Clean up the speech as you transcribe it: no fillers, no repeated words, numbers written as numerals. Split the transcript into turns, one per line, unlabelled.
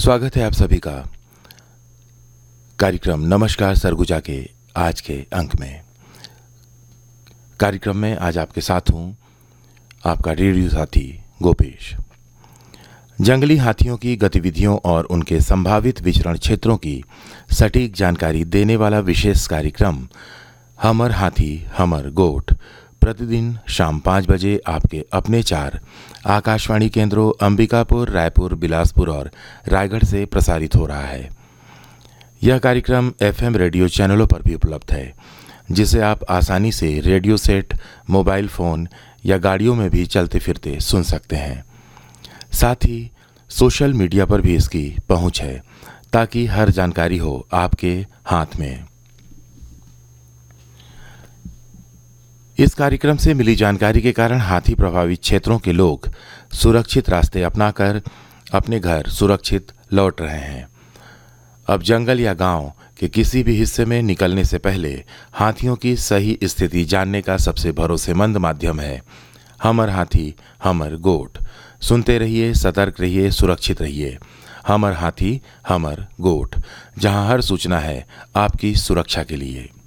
स्वागत है आप सभी का कार्यक्रम नमस्कार सरगुजा के आज के अंक में। कार्यक्रम में आज आपके साथ हूं आपका रेडियो साथी गोपेश। जंगली हाथियों की गतिविधियों और उनके संभावित विचरण क्षेत्रों की सटीक जानकारी देने वाला विशेष कार्यक्रम हमर हाथी हमर गोठ प्रतिदिन शाम 5 बजे आपके अपने 4 आकाशवाणी केंद्रों अंबिकापुर, रायपुर, बिलासपुर और रायगढ़ से प्रसारित हो रहा है। यह कार्यक्रम FM रेडियो चैनलों पर भी उपलब्ध है, जिसे आप आसानी से रेडियो सेट, मोबाइल फ़ोन या गाड़ियों में भी चलते फिरते सुन सकते हैं। साथ ही सोशल मीडिया पर भी इसकी पहुंच है, ताकि हर जानकारी हो आपके हाथ में। इस कार्यक्रम से मिली जानकारी के कारण हाथी प्रभावित क्षेत्रों के लोग सुरक्षित रास्ते अपनाकर अपने घर सुरक्षित लौट रहे हैं। अब जंगल या गांव के किसी भी हिस्से में निकलने से पहले हाथियों की सही स्थिति जानने का सबसे भरोसेमंद माध्यम है हमर हाथी हमर गोठ। सुनते रहिए, सतर्क रहिए, सुरक्षित रहिए। हमर हाथी हमर गोठ, जहां हर सूचना है आपकी सुरक्षा के लिए।